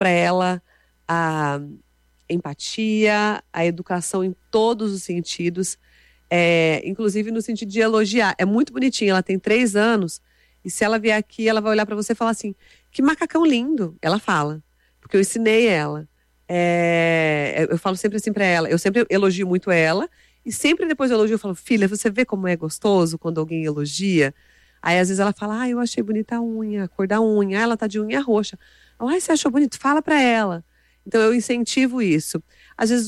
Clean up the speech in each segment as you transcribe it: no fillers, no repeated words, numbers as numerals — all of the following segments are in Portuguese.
para ela a empatia, a educação em todos os sentidos, inclusive no sentido de elogiar. É muito bonitinha, ela tem 3 anos, e se ela vier aqui, ela vai olhar para você e falar assim, que macacão lindo, ela fala, porque eu ensinei ela. Eu falo sempre assim para ela, eu sempre elogio muito ela, e sempre depois do elogio eu falo, filha, você vê como é gostoso quando alguém elogia? Aí às vezes ela fala, eu achei bonita a unha, a cor da unha, ela tá de unha roxa. Você achou bonito? Fala para ela. Então eu incentivo isso. Às vezes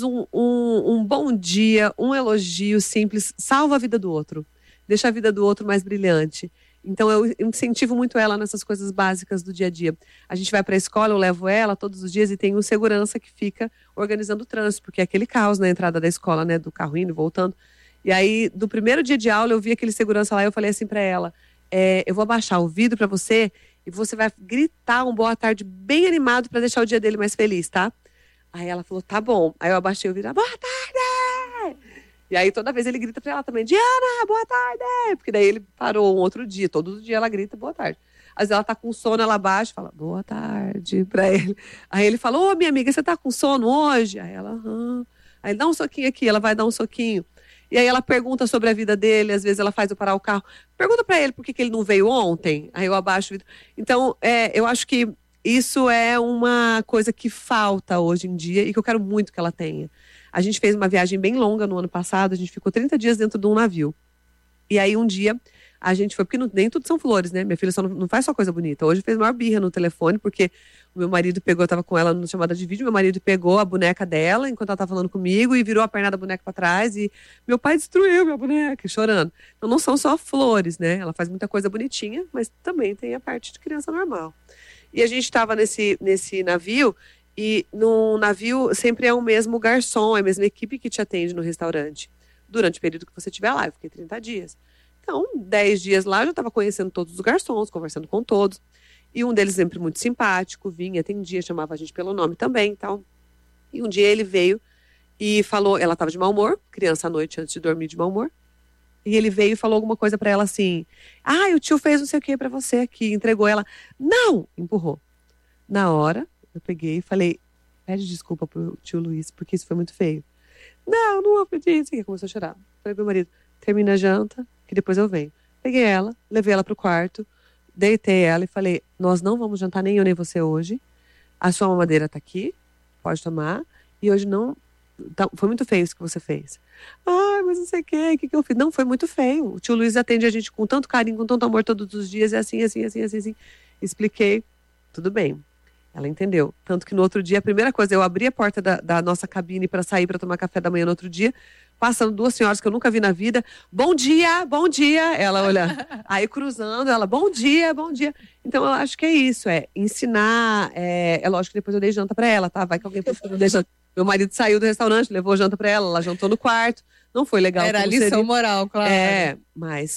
um bom dia, um elogio simples, salva a vida do outro. Deixa a vida do outro mais brilhante. Então eu incentivo muito ela nessas coisas básicas do dia a dia. A gente vai para a escola, eu levo ela todos os dias e tem um segurança que fica organizando o trânsito, porque é aquele caos na entrada da escola, né, do carro indo e voltando. E aí, do primeiro dia de aula, eu vi aquele segurança lá e eu falei assim para ela, eu vou abaixar o vidro para você e você vai gritar um boa tarde bem animado para deixar o dia dele mais feliz, tá? Aí ela falou, tá bom. Aí eu abaixei o vidro, boa tarde! E aí toda vez ele grita pra ela também, Diana, boa tarde! Porque daí ele parou um outro dia, todo dia ela grita, boa tarde. Às vezes ela tá com sono, ela abaixa e fala, boa tarde pra ele. Aí ele fala, minha amiga, você tá com sono hoje? Aí ela, Aí dá um soquinho aqui, ela vai dar um soquinho. E aí ela pergunta sobre a vida dele, às vezes ela faz eu parar o carro. Pergunta pra ele por que ele não veio ontem. Aí eu abaixo o vidro. Então, eu acho que isso é uma coisa que falta hoje em dia e que eu quero muito que ela tenha. A gente fez uma viagem bem longa no ano passado, a gente ficou 30 dias dentro de um navio. E aí um dia a gente foi, porque nem tudo são flores, né? Minha filha só não faz só coisa bonita. Hoje fez maior birra no telefone, porque o meu marido pegou, eu tava com ela na chamada de vídeo, meu marido pegou a boneca dela enquanto ela tava falando comigo e virou a perna da boneca pra trás e meu pai destruiu minha boneca, chorando. Então não são só flores, né? Ela faz muita coisa bonitinha, mas também tem a parte de criança normal. E a gente tava nesse navio e no navio sempre é o mesmo garçom, é a mesma equipe que te atende no restaurante. Durante o período que você estiver lá, eu fiquei 30 dias. Então, 10 dias lá, eu já estava conhecendo todos os garçons, conversando com todos. E um deles sempre muito simpático, vinha, atendia, chamava a gente pelo nome também e tal. E um dia ele veio e falou, ela estava de mau humor, criança à noite antes de dormir de mau humor. E ele veio e falou alguma coisa para ela assim, o tio fez não sei o que para você aqui, entregou ela. Não! Empurrou. Na hora, eu peguei e falei, pede desculpa pro tio Luiz, porque isso foi muito feio. Não vou pedir isso. E começou a chorar. Falei pro meu marido, termina a janta, que depois eu venho. Peguei ela, levei ela pro quarto, deitei ela e falei, nós não vamos jantar nem eu nem você hoje. A sua mamadeira tá aqui, pode tomar. E hoje não... foi muito feio isso que você fez. Mas não sei o que eu fiz? Não, foi muito feio. O tio Luiz atende a gente com tanto carinho, com tanto amor todos os dias. É assim. Expliquei. Tudo bem. Ela entendeu. Tanto que no outro dia, a primeira coisa, eu abri a porta da nossa cabine para sair para tomar café da manhã no outro dia, passando 2 senhoras que eu nunca vi na vida. Bom dia! Ela olha. Aí cruzando, ela, bom dia! Então eu acho que é isso, ensinar. É lógico que depois eu dei janta para ela, tá? Vai que alguém não dei janta. Meu marido saiu do restaurante, levou janta para ela jantou no quarto. Não foi legal. Era a lição moral, claro. Mas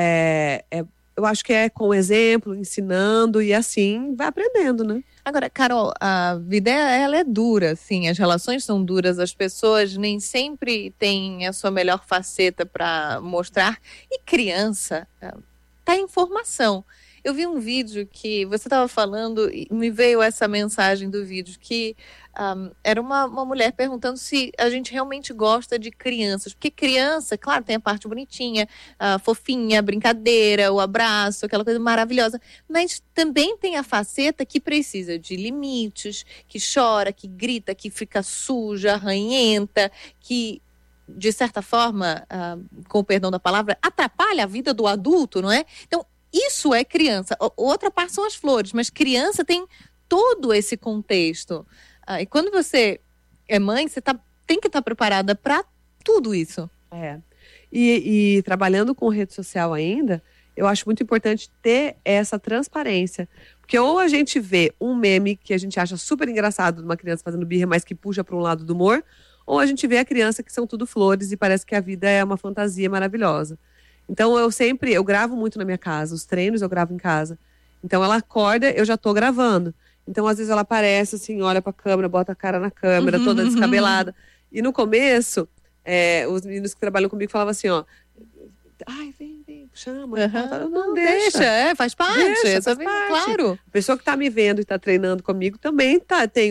eu acho que é com o exemplo, ensinando e assim vai aprendendo, né? Agora, Carol, a vida ela é dura, sim, as relações são duras, as pessoas nem sempre têm a sua melhor faceta para mostrar. E criança tá em formação. Eu vi um vídeo que você estava falando e me veio essa mensagem do vídeo que era uma mulher perguntando se a gente realmente gosta de crianças. Porque criança, claro, tem a parte bonitinha, a fofinha, a brincadeira, o abraço, aquela coisa maravilhosa. Mas também tem a faceta que precisa de limites, que chora, que grita, que fica suja, ranhenta, que... de certa forma, com o perdão da palavra, atrapalha a vida do adulto, não é? Então, isso é criança. Outra parte são as flores, mas criança tem todo esse contexto. E quando você é mãe, você tem que estar preparada para tudo isso. E trabalhando com rede social ainda, eu acho muito importante ter essa transparência. Porque ou a gente vê um meme que a gente acha super engraçado de uma criança fazendo birra, mas que puxa para um lado do humor, ou a gente vê a criança que são tudo flores e parece que a vida é uma fantasia maravilhosa. Então eu gravo muito na minha casa, os treinos eu gravo em casa. Então ela acorda, eu já tô gravando. Então às vezes ela aparece assim, olha pra câmera, bota a cara na câmera, toda descabelada. E no começo, os meninos que trabalham comigo falavam assim, vem, chama, Uhum. não deixa. faz parte. Deixa, Tá faz vendo? parte. Claro. A pessoa que está me vendo e está treinando comigo também tem